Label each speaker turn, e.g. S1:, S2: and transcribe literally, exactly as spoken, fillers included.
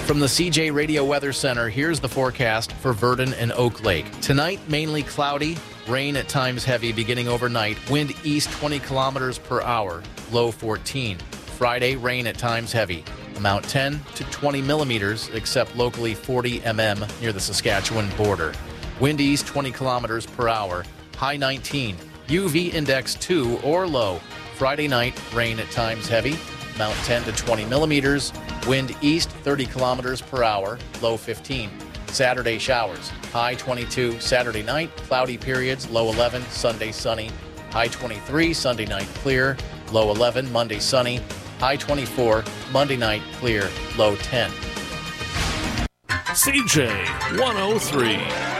S1: From the C J Radio Weather Center, here's the forecast for Virden and Oak Lake. Tonight, mainly cloudy, rain at times heavy beginning overnight, wind east twenty kilometers per hour, low fourteen. Friday, rain at times heavy, amount ten to twenty millimeters, except locally forty millimeters near the Saskatchewan border. Wind east twenty kilometers per hour, high nineteen. U V index two or low. Friday night, rain at times heavy, amount ten to twenty millimeters. Wind east thirty kilometers per hour, low fifteen. Saturday showers, high twenty-two. Saturday night, cloudy periods, low eleven. Sunday sunny, high twenty-three. Sunday night clear, low eleven. Monday sunny, high twenty-four. Monday night clear, low ten.
S2: C J one oh three.